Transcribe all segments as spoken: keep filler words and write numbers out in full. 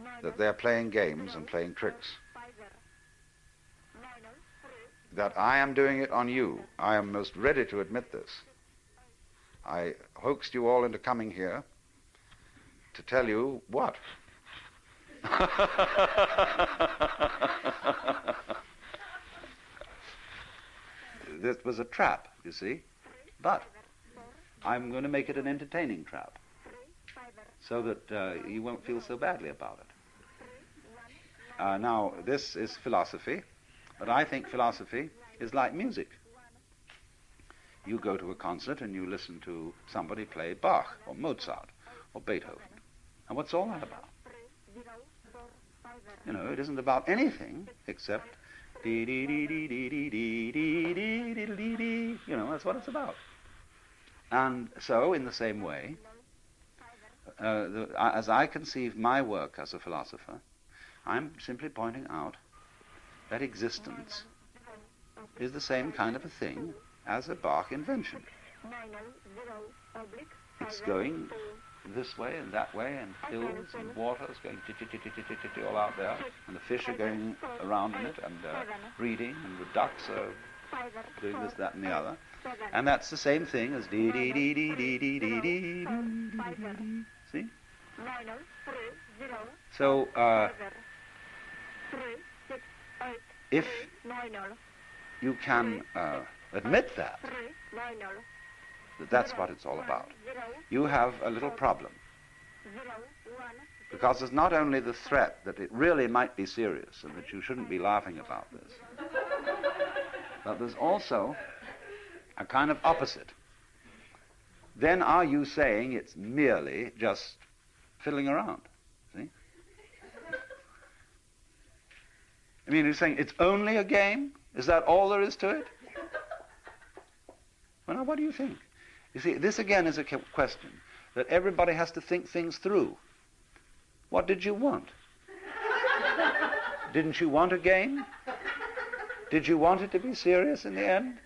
that they're playing games and playing tricks. That I am doing it on you. I am most ready to admit this. I hoaxed you all into coming here to tell you what? This was a trap, you see, but I'm going to make it an entertaining trap so that uh, you won't feel so badly about it. Uh, now, this is philosophy, but I think philosophy is like music. You go to a concert and you listen to somebody play Bach or Mozart or Beethoven. And what's all that about? You know, it isn't about anything except dee dee dee dee dee dee dee dee dee dee dee dee. You know, that's what it's about. And so, in the same way, uh, the, as I conceive my work as a philosopher, I'm simply pointing out that existence is the same kind of a thing as a Bach invention. It's going this way and that way, and hills and waters going all out there, and the fish are going around in it and uh, breeding, and the ducks are doing this, that, and the other. And that's the same thing as dee dee dee dee dee dee dee dee. See? So, uh, if you can uh, admit that, that that's what it's all about, you have a little problem. Because there's not only the threat that it really might be serious and that you shouldn't be laughing about this, but there's also a kind of opposite. Then are you saying it's merely just fiddling around? See? I mean, you're saying it's only a game? Is that all there is to it? Well, now, what do you think? You see, this again is a question that everybody has to think things through. What did you want? Didn't you want a game? Did you want it to be serious in the end?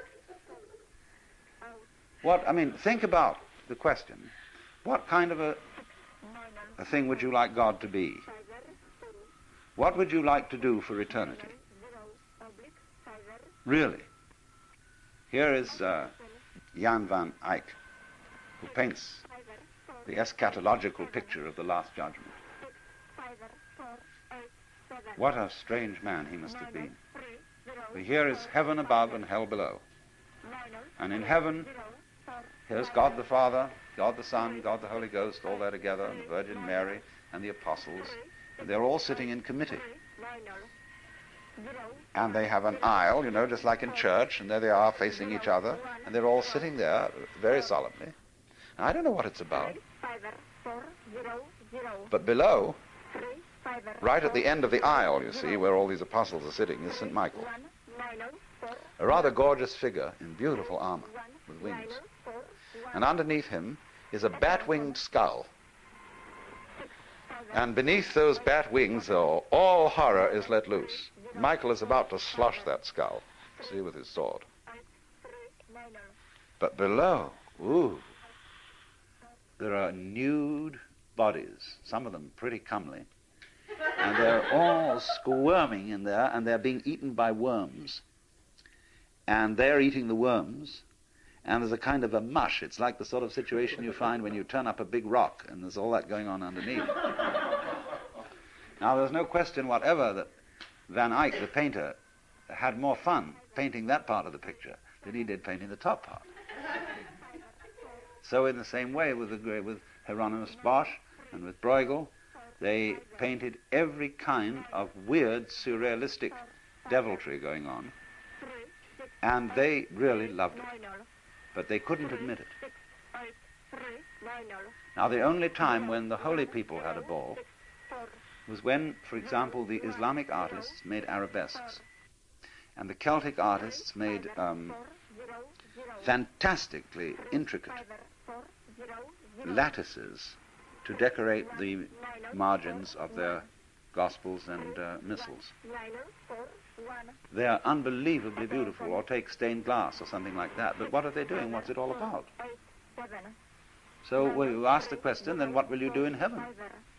What, I mean, think about the question. What kind of a, a thing would you like God to be? What would you like to do for eternity? Really? Here is uh, Jan van Eyck, who paints the eschatological picture of the Last Judgment. What a strange man he must have been. For here is heaven above and hell below. And in heaven, here's God the Father, God the Son, God the Holy Ghost, all there together, and the Virgin Mary and the apostles. And they're all sitting in committee. And they have an aisle, you know, just like in church, and there they are facing each other, and they're all sitting there very solemnly. And I don't know what it's about. But below, right at the end of the aisle, you see, where all these apostles are sitting, is Saint Michael. A rather gorgeous figure in beautiful armor with wings. And underneath him is a bat-winged skull. And beneath those bat wings, though, all horror is let loose. Michael is about to slush that skull, see, with his sword. But below, ooh, there are nude bodies, some of them pretty comely, and they're all squirming in there, and they're being eaten by worms. And they're eating the worms, and there's a kind of a mush. It's like the sort of situation you find when you turn up a big rock, and there's all that going on underneath. Now, there's no question whatever that Van Eyck, the painter, had more fun painting that part of the picture than he did painting the top part. So in the same way with, the, with Hieronymus Bosch and with Bruegel, they painted every kind of weird, surrealistic deviltry going on, and they really loved it, but they couldn't admit it. Now, the only time when the holy people had a ball was when, for example, the Islamic artists made arabesques, and the Celtic artists made um, fantastically intricate lattices to decorate the margins of their gospels and uh, missals. They are unbelievably beautiful, or take stained glass or something like that, but what are they doing? What's it all about? So well, you ask the question, then what will you do in heaven?